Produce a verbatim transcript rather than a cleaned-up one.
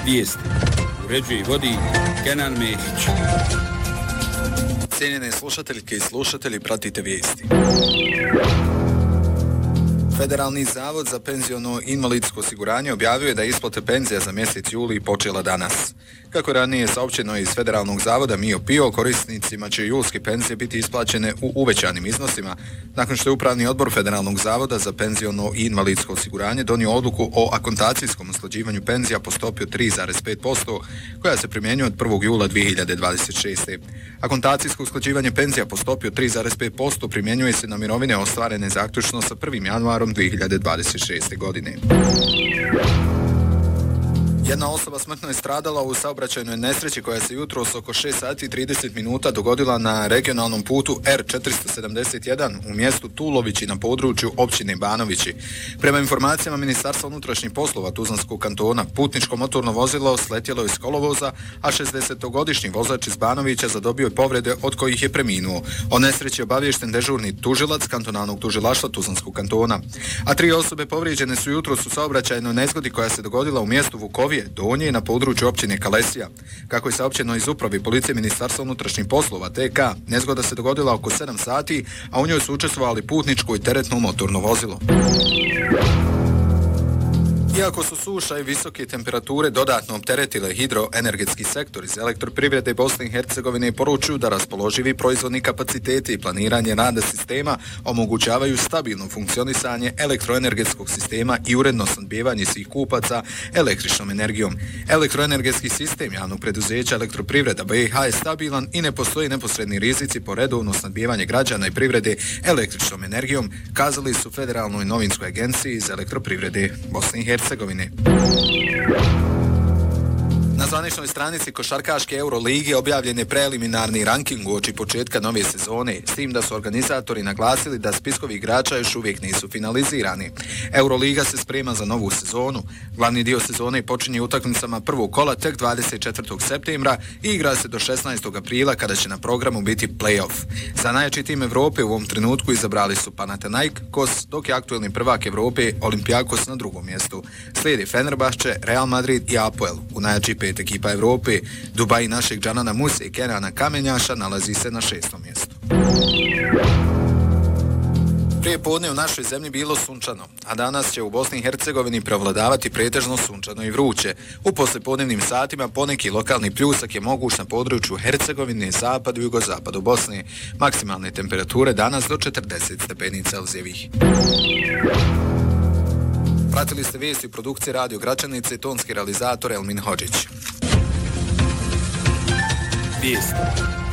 Vijesti. Uređuje i vodi Kenan Mehić. Cijenjene slušateljke i slušatelji, pratite vijesti. Federalni zavod za penziono invalidsko osiguranje objavio je da je isplate penzija za mjesec juli počela danas. Kako ranije saopćeno iz Federalnog zavoda Mio Pio, korisnicima će julske penzije biti isplaćene u uvećanim iznosima, nakon što je Upravni odbor Federalnog zavoda za penziono i invalidsko osiguranje donio odluku o akontacijskom usklađivanju penzija po stopi od tri zarez pet posto, koja se primjenjuje od prvog jula dvije hiljade dvadeset šeste. Akontacijsko usklađivanje penzija po stopi od tri zarez pet posto primjenjuje se na mirovine ostvarene zaključno sa prvim januarom dvije hiljade dvadeset šeste. godine. Jedna osoba smrtno je stradala u saobraćajnoj nesreći koja se jutros oko šest sati i trideset minuta dogodila na regionalnom putu R četiristo sedamdeset jedan u mjestu Tulovići na području općine Banovići. Prema informacijama Ministarstva unutrašnjih poslova Tuzlanskog kantona, putničko motorno vozilo sletjelo iz kolovoza, a šezdesetogodišnji vozač iz Banovića zadobio je povrede od kojih je preminuo. O nesreći je obaviješten dežurni tužilac kantonalnog tužilaštva Tuzlanskog kantona. A tri osobe povrijeđene su jutros u saobraćajnoj nezgodi koja se dogodila u mjestu Vukovije Donje na području općine Kalesija. Kako je saopćeno iz uprave policije Ministarstva unutrašnjih poslova T K, nezgoda se dogodila oko sedam sati, a u njoj su učestvovali putničko i teretno motorno vozilo. Iako su suša i visoke temperature dodatno opteretile hidroenergetski sektor iz elektroprivrede Bosne i Hercegovine, poručuju da raspoloživi proizvodni kapaciteti i planiranje rada sistema omogućavaju stabilno funkcionisanje elektroenergetskog sistema i uredno snabdijevanje svih kupaca električnom energijom. Elektroenergetski sistem javnog preduzeća Elektroprivreda B i H je stabilan i ne postoji neposredni rizici po redovno snabdijevanje građana i privrede električnom energijom, kazali su Federalnoj novinskoj agenciji iz Elektroprivrede Bosne i Hercegovine. Na zvaničnoj stranici košarkaške Euroligi objavljen je preliminarni ranking uoči početka nove sezone, s tim da su organizatori naglasili da spiskovi igrača još uvijek nisu finalizirani. Euroliga se sprema za novu sezonu. Glavni dio sezone počinje utakmicama prvog kola tek dvadeset četvrtog septembra i igra se do šesnaestog aprila kada će na programu biti play-off. Za najjači tim Evrope u ovom trenutku izabrali su Panathinaikos, dok je aktuelni prvak Evrope Olympiakos na drugom mjestu. Slijedi Fenerbahče, Real Madrid i Apoel. U najjači pet ekipa Evrope, Dubai našeg Džanana Muse i Kenana Kamenjaša nalazi se na šestom mjestu. Prije podne u našoj zemlji bilo sunčano, a danas će u Bosni i Hercegovini prevladavati pretežno sunčano i vruće. U poslijepodnevnim satima poneki lokalni pljusak je moguć na području Hercegovine, zapadu i jugozapadu Bosne. Maksimalne temperature danas do četrdeset stepeni Celzijevih. Pratili ste vijesti u produkciji Radio Gračanice i tonski realizator Elmin Hodžić. Vijesti.